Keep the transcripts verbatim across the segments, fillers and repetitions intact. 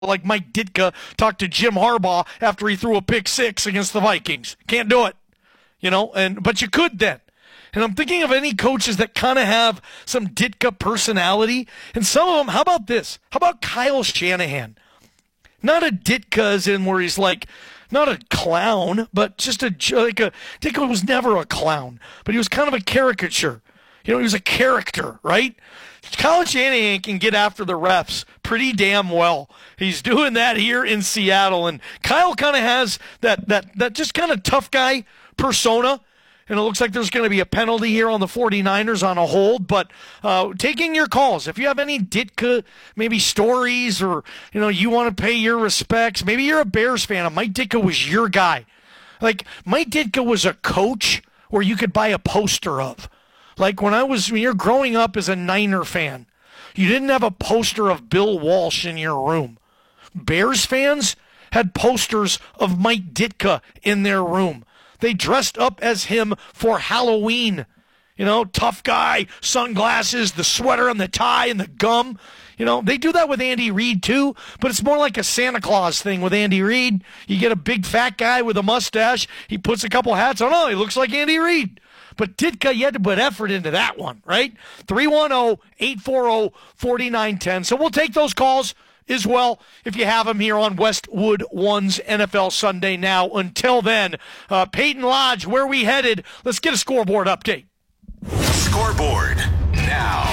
like Mike Ditka talked to Jim Harbaugh after he threw a pick six against the Vikings. Can't do it, you know. And but you could then. And I'm thinking of any coaches that kind of have some Ditka personality. And some of them, how about this? How about Kyle Shanahan? Not a Ditka as in where he's like, not a clown, but just a, like a, Ditka was never a clown, but he was kind of a caricature. You know, he was a character, right? Kyle Shanahan can get after the refs pretty damn well. He's doing that here in Seattle. And Kyle kind of has that, that, that just kind of tough guy persona. And it looks like there's going to be a penalty here on the 49ers on a hold. But uh, taking your calls, if you have any Ditka maybe stories or, you know, you want to pay your respects, maybe you're a Bears fan and Mike Ditka was your guy. Like, Mike Ditka was a coach where you could buy a poster of. Like when I was, when you're growing up as a Niner fan, you didn't have a poster of Bill Walsh in your room. Bears fans had posters of Mike Ditka in their room. They dressed up as him for Halloween. You know, tough guy, sunglasses, the sweater and the tie and the gum. You know, they do that with Andy Reid too, but it's more like a Santa Claus thing with Andy Reid. You get a big fat guy with a mustache. He puts a couple hats on. Oh, he looks like Andy Reid. But Ditka, you had to put effort into that one, right? three one zero, eight four zero, four nine one zero. So we'll take those calls as well if you have them here on Westwood One's N F L Sunday now. Until then, uh, Peyton Lodge, where are we headed? Let's get a scoreboard update. Scoreboard now.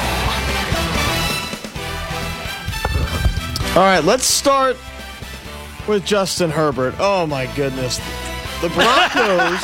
All right, let's start with Justin Herbert. Oh, my goodness. The Broncos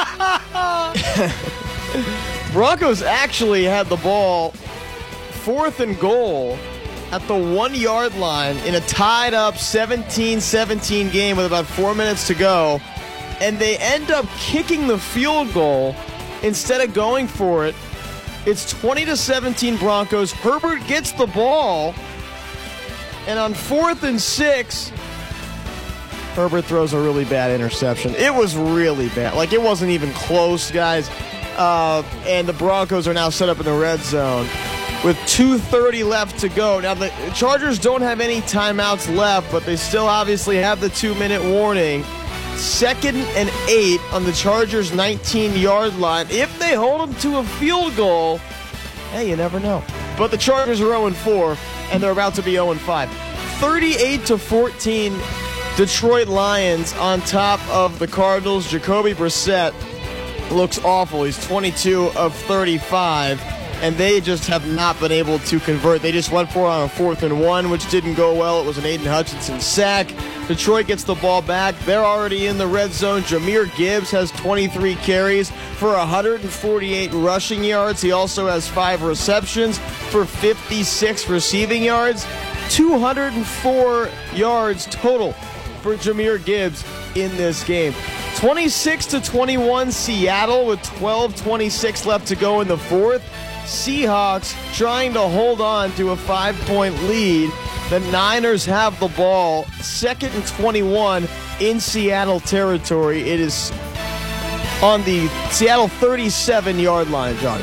Broncos actually had the ball fourth and goal at the one-yard line in a tied-up seventeen seventeen game with about four minutes to go, and they end up kicking the field goal instead of going for it. It's twenty to seventeen Broncos. Herbert gets the ball, and on fourth and six, Herbert throws a really bad interception. It was really bad. Like, it wasn't even close, guys. Uh, and the Broncos are now set up in the red zone with two thirty left to go. Now, the Chargers don't have any timeouts left, but they still obviously have the two-minute warning. Second and eight on the Chargers' nineteen-yard line. If they hold them to a field goal, hey, you never know. But the Chargers are oh and four, and they're about to be oh and five. thirty-eight to fourteen, Detroit Lions on top of the Cardinals. Jacoby Brissett looks awful. He's twenty-two of thirty-five, and they just have not been able to convert. They just went for it on a fourth and one, which didn't go well. It was an Aiden Hutchinson sack. Detroit gets the ball back. They're already in the red zone. Jahmyr Gibbs has twenty-three carries for one hundred forty-eight rushing yards. He also has five receptions for fifty-six receiving yards. two hundred four yards total for Jahmyr Gibbs in this game. twenty-six to twenty-one Seattle with twelve twenty-six left to go in the fourth. Seahawks trying to hold on to a five-point lead. The Niners have the ball, second and twenty-one in Seattle territory. It is on the Seattle thirty-seven-yard line, Johnny.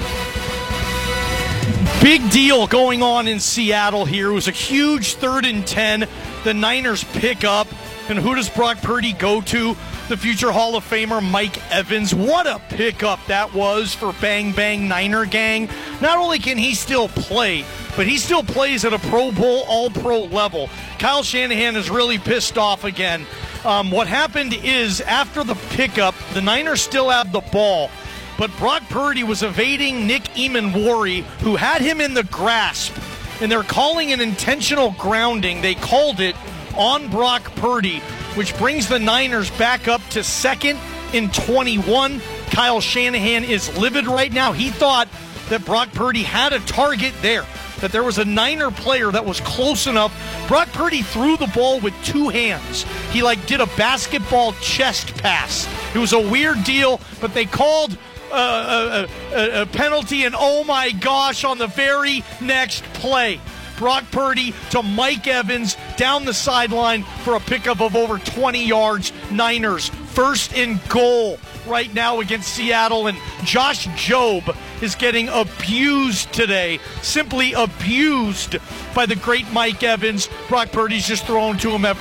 Big deal going on in Seattle here. It was a huge third and ten. The Niners pick up. And who does Brock Purdy go to? The future Hall of Famer Mike Evans. What a pickup that was for Bang Bang Niner Gang. Not only can he still play, but he still plays at a Pro Bowl, All-Pro level. Kyle Shanahan is really pissed off again. Um, what happened is, after the pickup, the Niners still have the ball, but Brock Purdy was evading Nick Emanwari, who had him in the grasp, and they're calling an intentional grounding. They called it on Brock Purdy, which brings the Niners back up to second and twenty-one. Kyle Shanahan is livid right now. He thought that Brock Purdy had a target there, that there was a Niner player that was close enough. Brock Purdy threw the ball with two hands. He like did a basketball chest pass. It was a weird deal, but they called uh, a, a, a penalty, and oh my gosh, on the very next play, Brock Purdy to Mike Evans down the sideline for a pickup of over twenty yards. Niners first and goal right now against Seattle, and Josh Jobe is getting abused today. Simply abused by the great Mike Evans. Brock Purdy's just throwing to him every